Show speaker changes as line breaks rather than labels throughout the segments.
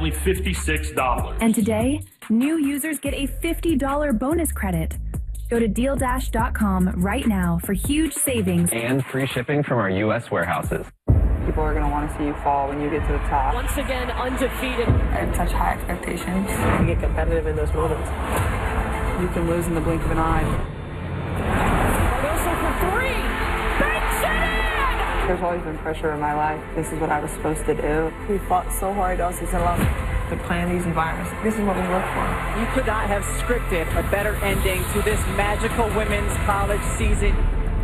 only $56.
And today, new users get a $50 bonus credit. Go to DealDash.com right now for huge savings
and free shipping from our U.S. warehouses.
People are going to want to see you fall when you get to the top.
Once again, undefeated.
I have such high expectations.
You get competitive in those moments.
You can lose in the blink of an eye.
Cardoso for three. Banks it in!
There's always been pressure in my life. This is what I was supposed to do.
We fought so hard all season long
To plan these environments. This is what we look for.
You could not have scripted a better ending to this magical women's college season.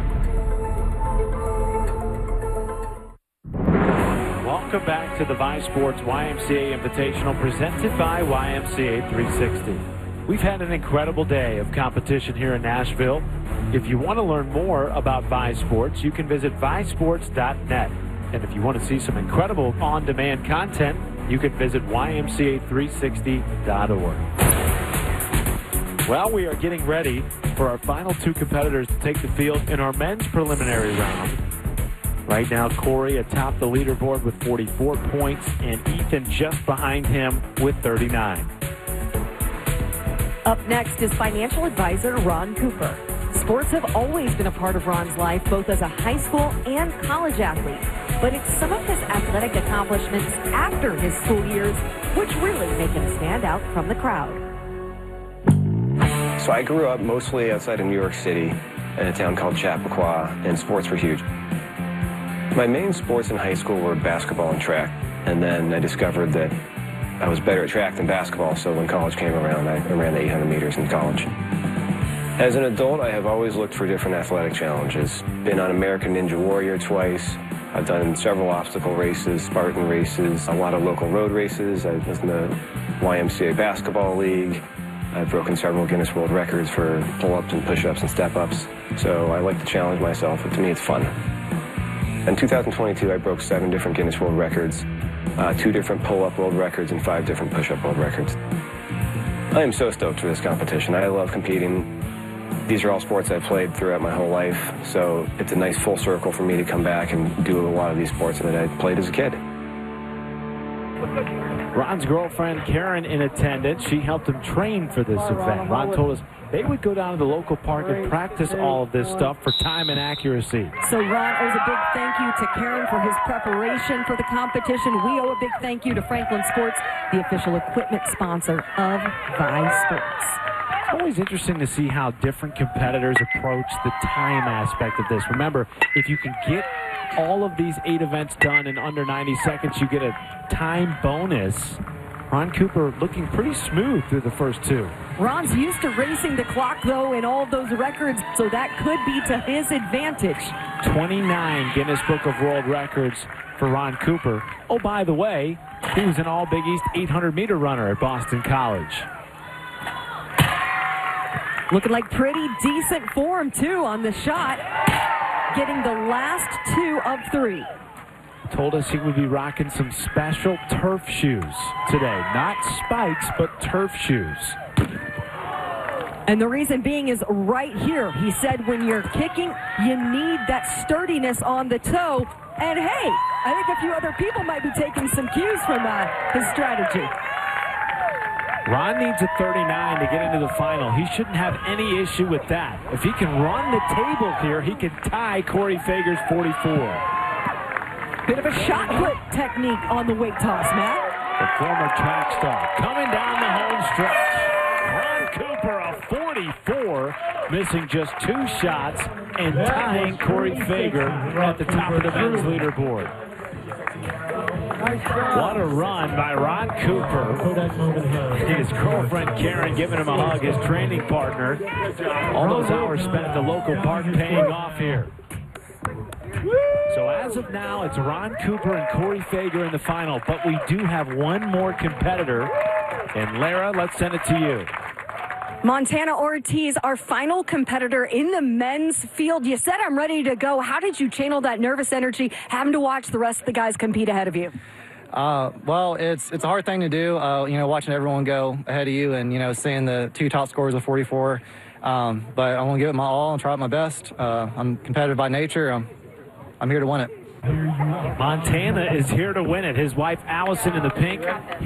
Welcome back to the Vice Sports YMCA Invitational presented by YMCA 360. We've had an incredible day of competition here in Nashville. If you want to learn more about Vice Sports, you can visit vicesports.net. And if you want to see some incredible on-demand content, you can visit ymca360.org. Well, we are getting ready for our final two competitors to take the field in our men's preliminary round. Right now, Corey atop the leaderboard with 44 points, and Ethan just behind him with 39.
Up next is financial advisor Ron Cooper. Sports have always been a part of Ron's life, both as a high school and college athlete. But it's some of his athletic accomplishments after his school years which really make him stand out from the crowd.
So I grew up mostly outside of New York City in a town called Chappaqua, and sports were huge. My main sports in high school were basketball and track, and then I discovered that I was better at track than basketball, so when college came around, I ran the 800 meters in college. As an adult, I have always looked for different athletic challenges. Been on American Ninja Warrior twice. I've done several obstacle races, Spartan races, a lot of local road races. I was in the YMCA Basketball League. I've broken several Guinness World Records for pull-ups and push-ups and step-ups. So I like to challenge myself, but to me it's fun. In 2022, I broke 7 different Guinness World Records, 2 different pull-up world records, and 5 different push-up world records. I am so stoked for this competition. I love competing. These are all sports I've played throughout my whole life, so it's a nice full circle for me to come back and do a lot of these sports that I played as a kid.
Ron's girlfriend, Karen, in attendance. She helped him train for this event. Ron told us they would go down to the local park and practice all of this stuff for time and accuracy.
So Ron owes a big thank you to Karen for his preparation for the competition. We owe a big thank you to Franklin Sports, the official equipment sponsor of Vice Sports.
It's always interesting to see how different competitors approach the time aspect of this. Remember, if you can get all of these 8 events done in under 90 seconds, you get a time bonus. Ron Cooper looking pretty smooth through the first 2.
Ron's used to racing the clock, though, in all of those records, so that could be to his advantage.
29 Guinness Book of World Records for Ron Cooper. Oh, by the way, he was an All-Big East 800-meter runner at Boston College.
Looking like pretty decent form, too, on the shot. Getting the last 2 of 3.
Told us he would be rocking some special turf shoes today. Not spikes, but turf shoes.
And the reason being is right here. He said when you're kicking, you need that sturdiness on the toe. And hey, I think a few other people might be taking some cues from his strategy.
Ron needs a 39 to get into the final. He shouldn't have any issue with that. If he can run the table here, he can tie Corey Fager's 44.
Bit of a shot put technique on the weight toss, Matt.
The former track star coming down the home stretch. Ron Cooper, a 44, missing just 2 shots and tying Corey Fager at the top of the men's leaderboard. What a run by Ron Cooper. And his girlfriend Karen giving him a hug, his training partner. All those hours spent at the local park paying off here. So as of now, it's Ron Cooper and Corey Fager in the final, but we do have one more competitor. And Lara, let's send it to you.
Montana Ortiz, our final competitor in the men's field. You said I'm ready to go. How did you channel that nervous energy, having to watch the rest of the guys compete ahead of you?
Well, it's a hard thing to do, watching everyone go ahead of you and, seeing the 2 top scores of 44. But I'm going to give it my all and try my best. I'm competitive by nature. I'm here to win it.
Montana is here to win it. His wife, Allison, in the pink.